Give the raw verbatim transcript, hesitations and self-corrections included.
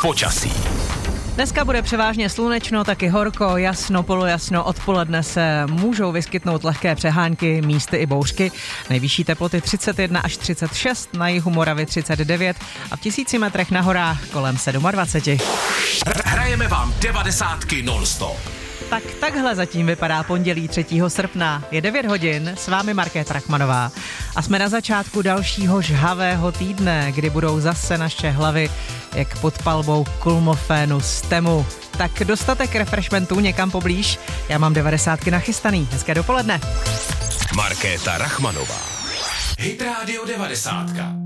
Počasí. Dneska bude převážně slunečno, taky horko, jasno, polojasno, odpoledne se můžou vyskytnout lehké přehánky, místy i bouřky. Nejvyšší teploty třicet jedna až třicet šest, na jihu Moravy třicet devět a v tisíci metrech na horách kolem dvacet sedm. Hrajeme vám devadesátky non-stop. Tak takhle zatím vypadá pondělí třetího srpna. Je devět hodin, s vámi Markéta Rachmanová. A jsme na začátku dalšího žhavého týdne, kdy budou zase naše hlavy jak pod palbou kulmofénu z Temu. Tak dostatek refreshmentů někam poblíž. Já mám devadesátky nachystaný. Hezké dopoledne. Markéta Rachmanová. Hit Radio devadesátka.